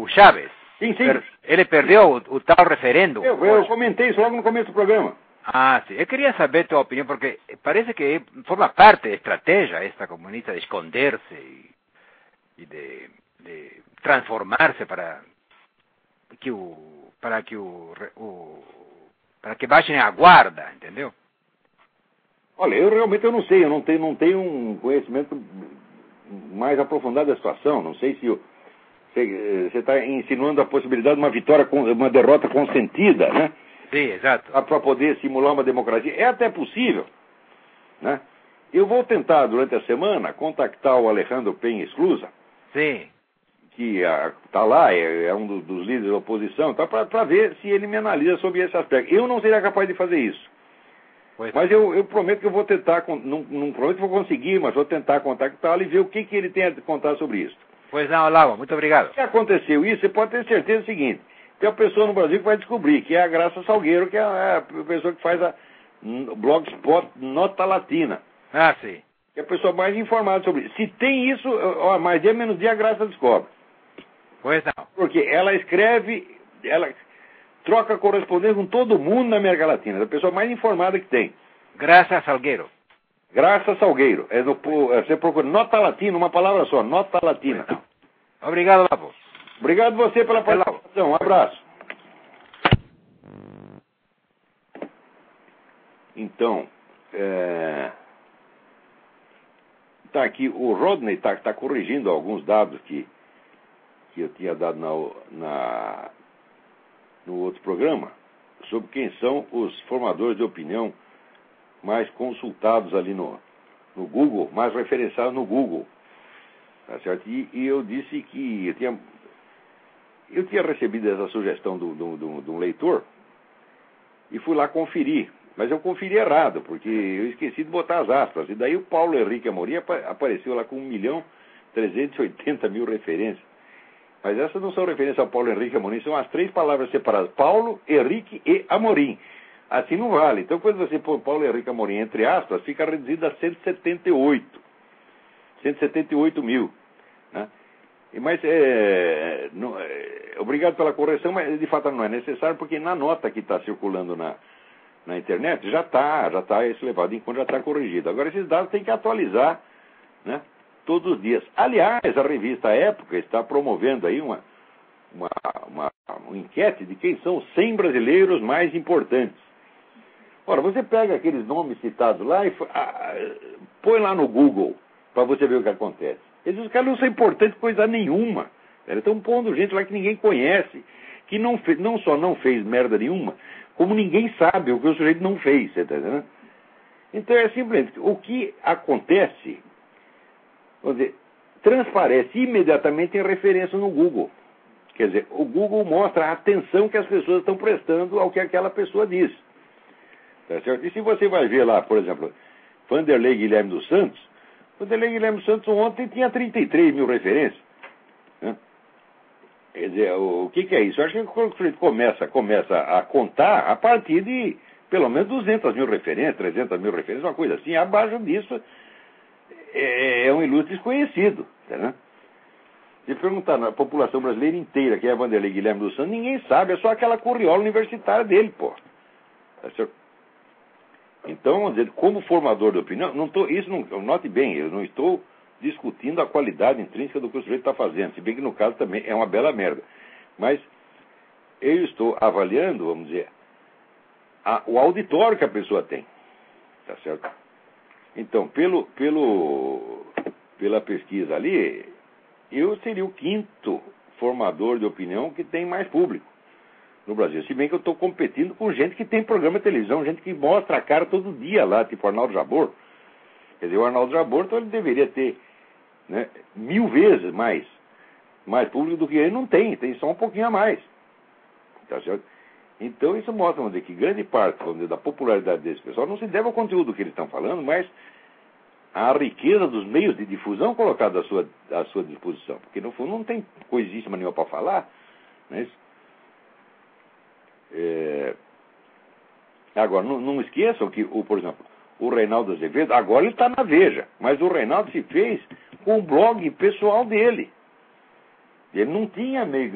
Chaves. Sim, sim. Ele perdeu o tal referendo. Eu comentei isso logo no começo do programa. Ah, sim. Eu queria saber tua opinião, porque parece que forma parte da estratégia esta comunista de esconder-se e de transformar-se para que baixem a guarda, entendeu? Olha, eu realmente não sei, eu não tenho um conhecimento mais aprofundado da situação. Não sei se você está insinuando a possibilidade de uma vitória, uma derrota consentida, né? Sim, exato. Para poder simular uma democracia. É até possível, né? Eu vou tentar, durante a semana, contactar o Alejandro Penha Esclusa. Sim. Que está lá, é um dos líderes da oposição, tá, para ver se ele me analisa sobre esse aspecto. Eu não seria capaz de fazer isso. Pois mas eu prometo que eu vou tentar, não prometo que vou conseguir, mas vou tentar contactá-lo e ver o que ele tem a contar sobre isso. Pois não, Olavo, muito obrigado. Se aconteceu isso, você pode ter certeza do seguinte: tem uma pessoa no Brasil que vai descobrir, que é a Graça Salgueiro, que é a pessoa que faz a Blogspot Nota Latina. Ah, sim. Que é a pessoa mais informada sobre isso. Se tem isso, mais dia menos dia a Graça descobre. Pois não. Porque ela escreve, ela troca correspondência com todo mundo na América Latina. É a pessoa mais informada que tem. Graça Salgueiro. Graça Salgueiro. Você procura Nota Latina, uma palavra só, Nota Latina. Obrigado, Olavo. Obrigado você pela participação. Um abraço. Então, tá aqui, o Rodney tá corrigindo alguns dados que eu tinha dado no outro programa, sobre quem são os formadores de opinião mais consultados ali no Google, mais referenciados no Google. Tá certo? E eu disse que eu tinha recebido essa sugestão de um leitor e fui lá conferir. Mas eu conferi errado, porque eu esqueci de botar as aspas. E daí o Paulo Henrique Amorim apareceu lá com 1.380.000 referências. Mas essas não são referências ao Paulo Henrique Amorim, são as 3 palavras separadas: Paulo, Henrique e Amorim. Assim não vale. Então, quando você põe Paulo Henrique Amorim entre aspas, fica reduzido a 178 mil. Né? Mas, obrigado pela correção, mas de fato não é necessário, porque na nota que está circulando na internet já está esse levado em conta, já está corrigido. Agora, esses dados tem que atualizar, né, todos os dias. Aliás, a revista Época está promovendo aí uma enquete de quem são os 100 brasileiros mais importantes. Ora, você pega aqueles nomes citados lá e põe lá no Google para você ver o que acontece. Esses caras não são importantes coisa nenhuma. Eles estão pondo gente lá que ninguém conhece, que não só não fez merda nenhuma, como ninguém sabe o que o sujeito não fez, você está entendendo? Então é simplesmente o que acontece, vamos dizer, transparece imediatamente em referência no Google. Quer dizer, o Google mostra a atenção que as pessoas estão prestando ao que aquela pessoa diz. Tá certo? E se você vai ver lá, por exemplo, Vanderlei Guilherme dos Santos, Vanderlei Guilherme dos Santos ontem tinha 33 mil referências. Né? Quer dizer, o que é isso? Eu acho que quando o sujeito começa a contar a partir de pelo menos 200 mil referências, 300 mil referências, uma coisa assim. Abaixo disso é um ilustre desconhecido. Tá? Se perguntar na população brasileira inteira quem é Vanderlei Guilherme dos Santos, ninguém sabe, é só aquela curriola universitária dele, pô. Tá certo? Então, vamos dizer, como formador de opinião, note bem, eu não estou discutindo a qualidade intrínseca do que o sujeito está fazendo, se bem que no caso também é uma bela merda. Mas eu estou avaliando, vamos dizer, o auditório que a pessoa tem. Tá certo? Então, pela pesquisa ali, eu seria o 5º formador de opinião que tem mais público no Brasil. Se bem que eu estou competindo com gente que tem programa de televisão, gente que mostra a cara todo dia lá, tipo o Arnaldo Jabor. Quer dizer, o Arnaldo Jabor, então, ele deveria ter, né, 1000 vezes mais público do que ele não tem só um pouquinho a mais. Tá certo? Então isso mostra, vamos dizer, que grande parte, vamos dizer, da popularidade desse pessoal não se deve ao conteúdo que eles estão falando, mas à riqueza dos meios de difusão colocados à sua disposição. Porque no fundo não tem coisíssima nenhuma para falar, né? Agora, não esqueçam que, por exemplo, o Reinaldo Azevedo, agora ele está na Veja, mas o Reinaldo se fez com o blog pessoal dele. Ele não tinha meio